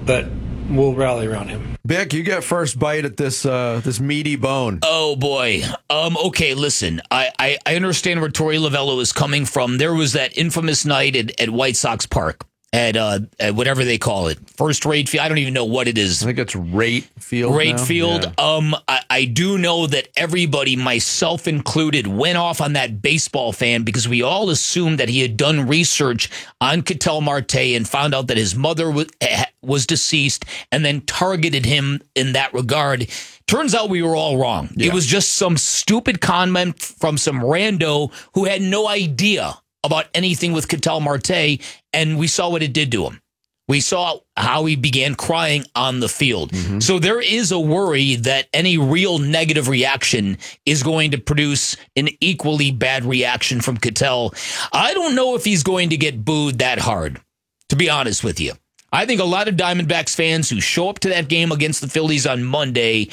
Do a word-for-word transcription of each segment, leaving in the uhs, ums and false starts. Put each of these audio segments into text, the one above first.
but we'll rally around him. Bick, you get first bite at this uh, this meaty bone. Oh, boy. Um, okay, listen. I, I, I understand where Torey Lovello is coming from. There was that infamous night at, at White Sox Park. At, uh, at whatever they call it, first rate field. I don't even know what it is. I think it's rate field. Rate now? field. Yeah. Um, I, I do know that everybody, myself included, went off on that baseball fan because we all assumed that he had done research on Ketel Marte and found out that his mother was, was deceased and then targeted him in that regard. Turns out we were all wrong. Yeah. It was just some stupid comment from some rando who had no idea about anything with Ketel Marte, and we saw what it did to him. We saw how he began crying on the field. Mm-hmm. So there is a worry that any real negative reaction is going to produce an equally bad reaction from Ketel. I don't know if he's going to get booed that hard, to be honest with you. I think a lot of Diamondbacks fans who show up to that game against the Phillies on Monday,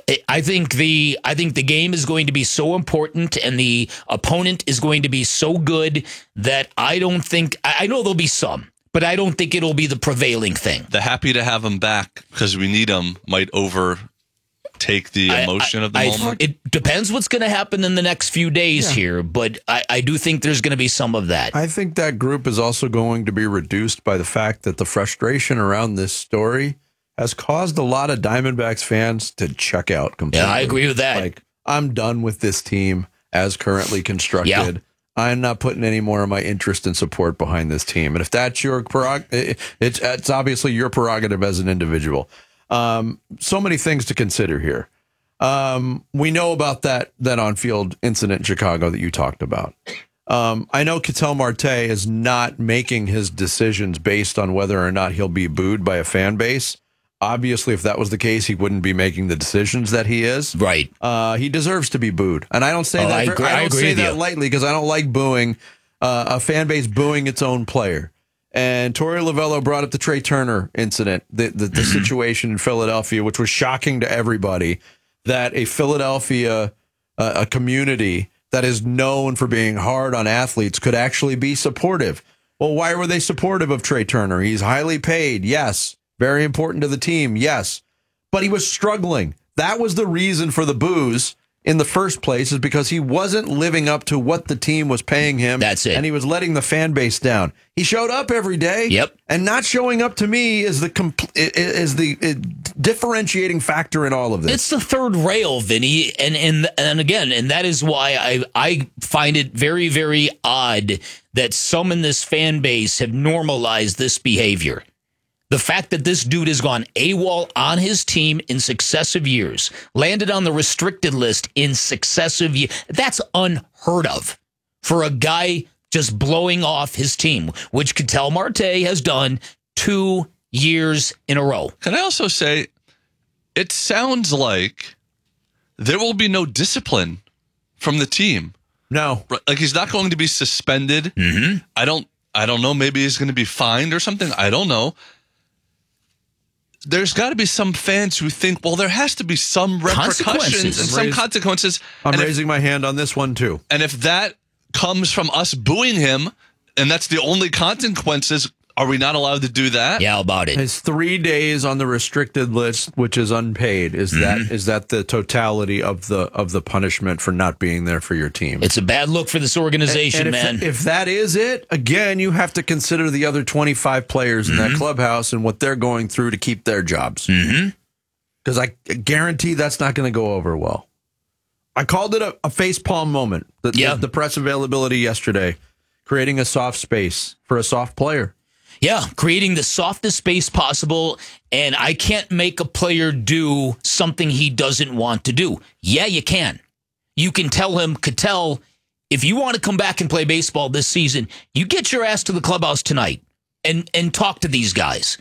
I think the I think the game is going to be so important and the opponent is going to be so good that I don't think I know there'll be some, but I don't think it'll be the prevailing thing. The happy to have him back because we need him might overtake the emotion I, I, of the I, moment. It depends what's going to happen in the next few days yeah. here, but I, I do think there's going to be some of that. I think that group is also going to be reduced by the fact that the frustration around this story has caused a lot of Diamondbacks fans to check out completely. Yeah, I agree with that. Like, I'm done with this team as currently constructed. Yeah. I'm not putting any more of my interest and support behind this team. And if that's your prerogative, it's, it's obviously your prerogative as an individual. Um, so many things to consider here. Um, we know about that that on-field incident in Chicago that you talked about. Um, I know Ketel Marte is not making his decisions based on whether or not he'll be booed by a fan base. Obviously, if that was the case, he wouldn't be making the decisions that he is. Right. Uh, he deserves to be booed, and I don't say oh, that. I, For, agree, I don't I agree say with that you. lightly because I don't like booing uh, a fan base booing its own player. And Torey Lovello brought up the Trey Turner incident, the, the, the situation in Philadelphia, which was shocking to everybody, that a Philadelphia, uh, a community that is known for being hard on athletes could actually be supportive. Well, why were they supportive of Trey Turner? He's highly paid. Yes. Very important to the team. Yes. But he was struggling. That was the reason for the boos in the first place, is because he wasn't living up to what the team was paying him. That's it. And he was letting the fan base down. He showed up every day. Yep. And not showing up to me is the compl- is the uh, differentiating factor in all of this. It's the third rail, Vinny, and and and again, and that is why I I find it very very odd that some in this fan base have normalized this behavior. The fact that this dude has gone AWOL on his team in successive years, landed on the restricted list in successive years, that's unheard of for a guy just blowing off his team, which Ketel Marte has done two years in a row. Can I also say, it sounds like there will be no discipline from the team. No. Like, he's not going to be suspended. Mm-hmm. I don't, I don't know. Maybe he's going to be fined or something. I don't know. There's got to be some fans who think, well, there has to be some repercussions and some raise, consequences. I'm and raising if, my hand on this one, too. And if that comes from us booing him, and that's the only consequences, are we not allowed to do that? Yeah, how about it? His three days on the restricted list, which is unpaid, is Mm-hmm. that is that the totality of the of the punishment for not being there for your team? It's a bad look for this organization, and, and if, man. If that is it, again, you have to consider the other twenty-five players in Mm-hmm. that clubhouse and what they're going through to keep their jobs. Mm-hmm. Because I guarantee that's not going to go over well. I called it a, a facepalm moment. The, Yeah. the, the press availability yesterday, creating a soft space for a soft player. Yeah, creating the softest space possible, and I can't make a player do something he doesn't want to do. Yeah, you can. You can tell him, Ketel, if you want to come back and play baseball this season, you get your ass to the clubhouse tonight and and talk to these guys.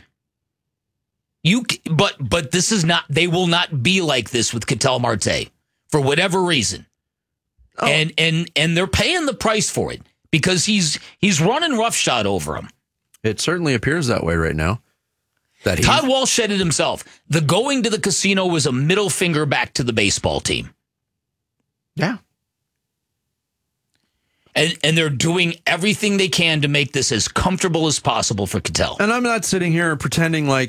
You, but but this is not. They will not be like this with Ketel Marte for whatever reason, oh. and and and they're paying the price for it because he's he's running roughshod over them. It certainly appears that way right now. That Todd Walsh said it himself. The going to the casino was a middle finger back to the baseball team. Yeah. And and they're doing everything they can to make this as comfortable as possible for Ketel. And I'm not sitting here pretending like